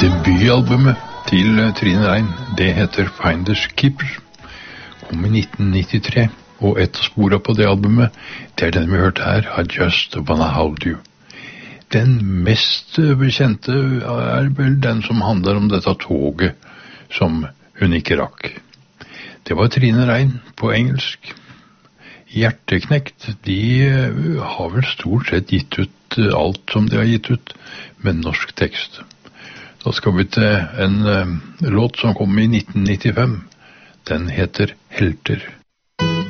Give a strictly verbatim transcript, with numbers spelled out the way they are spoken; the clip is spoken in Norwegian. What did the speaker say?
Debutalbumet til Trine Rein, det heter Finders Keepers, kom i nitten nittitre, og et av sporene på det albumet, det er den vi hørte her, I Just Wanna Hold You. Den mest bekjente er vel den som handler om dette toget som hun ikke rakk. Det var Trine Rein på engelsk. Hjerteknekt, de har vel stort sett gitt ut alt som de har gitt ut med norsk tekst. Da skal vi til en uh, låt som kom i nitten nittifem. Den heter Helter.